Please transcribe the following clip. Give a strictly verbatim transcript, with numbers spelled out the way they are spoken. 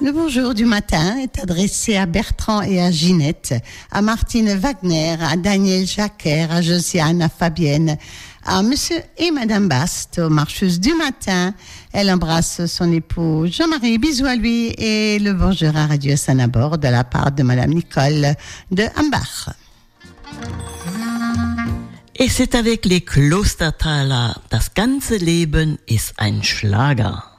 Le bonjour du matin est adressé à Bertrand et à Ginette, à Martine Wagner, à Daniel Jacquer, à Josiane, à Fabienne, à Monsieur et Madame Bast, aux marcheuses du matin. Elle embrasse son époux Jean-Marie, bisous à lui, et le bonjour à Radio Sanabord de la part de Madame Nicole de Hambach. Et c'est avec les Klostertaler, das ganze Leben ist ein Schlager.